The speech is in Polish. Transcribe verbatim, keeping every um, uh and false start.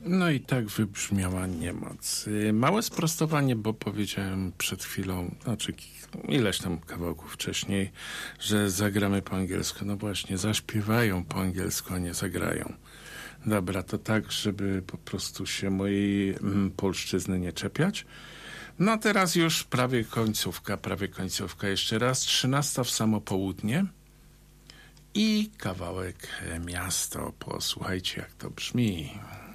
No i tak wybrzmiała Niemoc. Małe sprostowanie, bo powiedziałem przed chwilą, znaczy ileś tam kawałków wcześniej, że zagramy po angielsku. No właśnie, zaśpiewają po angielsku, a nie zagrają. Dobra, to tak, żeby po prostu się mojej mm, polszczyzny nie czepiać. No teraz już prawie końcówka, prawie końcówka. Jeszcze raz, trzynasta w samo południe i kawałek Miasto. Posłuchajcie, jak to brzmi.